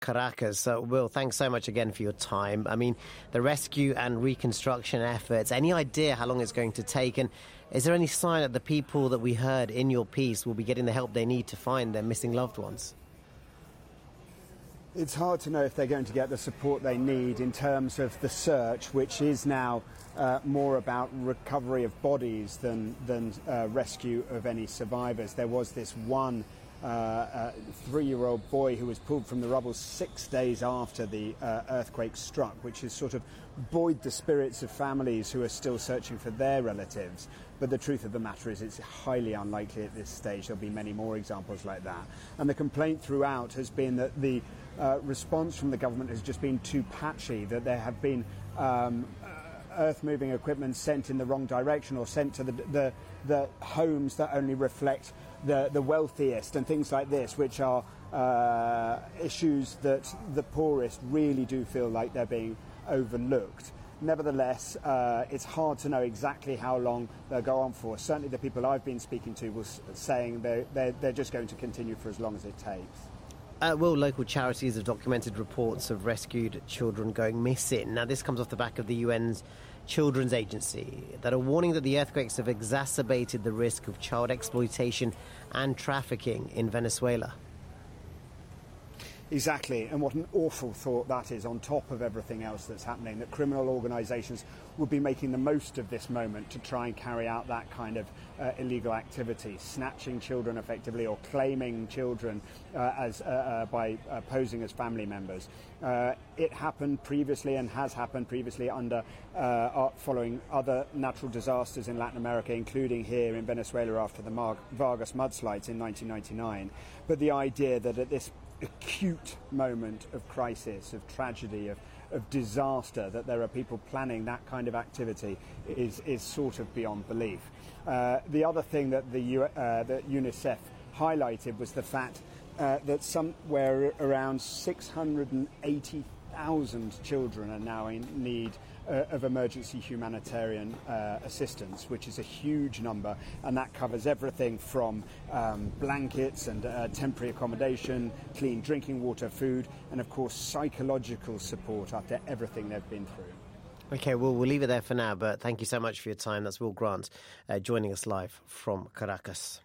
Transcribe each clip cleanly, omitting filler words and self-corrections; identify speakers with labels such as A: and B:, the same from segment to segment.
A: Caracas. So, Will, thanks so much again for your time. I mean, the rescue and reconstruction efforts, any idea how long it's going to take? And is there any sign that the people that we heard in your piece will be getting the help they need to find their missing loved ones?
B: It's hard to know if they're going to get the support they need in terms of the search, which is now more about recovery of bodies than rescue of any survivors. There was this one 3-year-old boy who was pulled from the rubble 6 days after the earthquake struck, which has sort of buoyed the spirits of families who are still searching for their relatives. But the truth of the matter is it's highly unlikely at this stage. There'll be many more examples like that. And the complaint throughout has been that the response from the government has just been too patchy, that there have been earth-moving equipment sent in the wrong direction or sent to the homes that only reflect the wealthiest and things like this, which are issues that the poorest really do feel like they're being overlooked. Nevertheless, it's hard to know exactly how long they'll go on for. Certainly the people I've been speaking to were saying they're just going to continue for as long as it takes.
A: Well, local charities have documented reports of rescued children going missing. Now, this comes off the back of the UN's Children's Agency that are warning that the earthquakes have exacerbated the risk of child exploitation and trafficking in Venezuela.
B: Exactly, and what an awful thought that is on top of everything else that's happening, that criminal organisations would be making the most of this moment to try and carry out that kind of illegal activity, snatching children effectively or claiming children by posing as family members. It happened previously and has happened previously following other natural disasters in Latin America, including here in Venezuela after the Vargas mudslides in 1999. But the idea that at this acute moment of crisis, of tragedy, of disaster, that there are people planning that kind of activity is sort of beyond belief. The other thing that that UNICEF highlighted was the fact that somewhere around 680,000 children are now in need of emergency humanitarian assistance, which is a huge number, and that covers everything from blankets and temporary accommodation, clean drinking water, food, and of course psychological support after everything they've been through.
A: Okay, well, we'll leave it there for now, but thank you so much for your time. That's Will Grant joining us live from Caracas.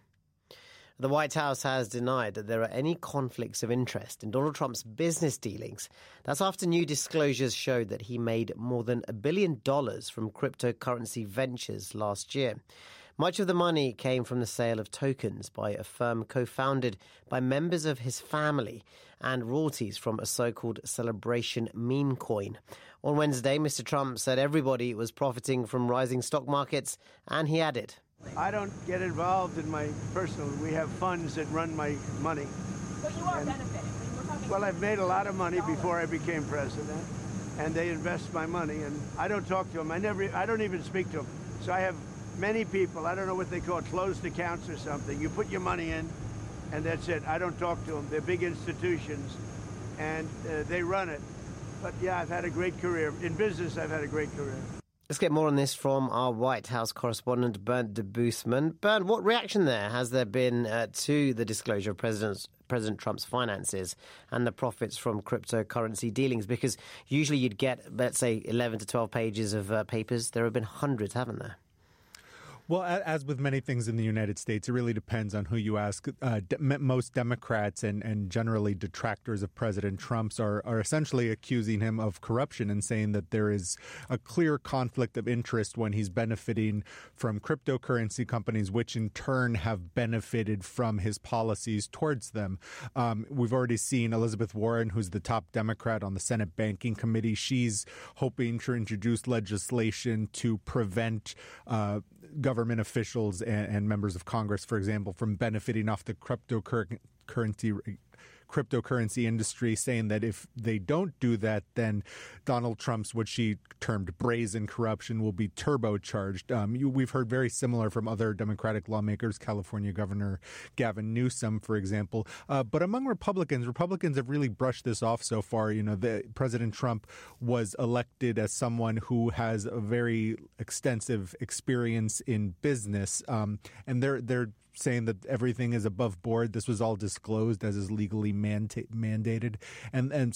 A: The White House has denied that there are any conflicts of interest in Donald Trump's business dealings. That's after new disclosures showed that he made more than $1 billion from cryptocurrency ventures last year. Much of the money came from the sale of tokens by a firm co-founded by members of his family and royalties from a so-called celebration meme coin. On Wednesday, Mr. Trump said everybody was profiting from rising stock markets, and he added,
C: I don't get involved in my personal. We have funds that run my money.
D: But you are benefiting.
C: Well, I've made a lot of money before I became president, and they invest my money, and I don't talk to them. I don't even speak to them. So I have many people, I don't know what they call it, closed accounts or something. You put your money in, and that's it. I don't talk to them. They're big institutions, and they run it. But yeah, I've had a great career. In business, I've had a great career.
A: Let's get more on this from our White House correspondent, Bernd Debusman. Bernd, what reaction has there been to the disclosure of President Trump's finances and the profits from cryptocurrency dealings? Because usually you'd get, let's say, 11 to 12 pages of papers. There have been hundreds, haven't there?
E: Well, as with many things in the United States, it really depends on who you ask. Most Democrats and generally detractors of President Trump's are essentially accusing him of corruption and saying that there is a clear conflict of interest when he's benefiting from cryptocurrency companies, which in turn have benefited from his policies towards them. We've already seen Elizabeth Warren, who's the top Democrat on the Senate Banking Committee. She's hoping to introduce legislation to prevent government officials and members of Congress, for example, from benefiting off the cryptocurrency industry, saying that if they don't do that, then Donald Trump's what she termed brazen corruption will be turbocharged. We've heard very similar from other Democratic lawmakers, California Governor Gavin Newsom, for example. But among Republicans have really brushed this off so far. You know, President Trump was elected as someone who has a very extensive experience in business, and they're saying that everything is above board. This was all disclosed as is legally mandated. And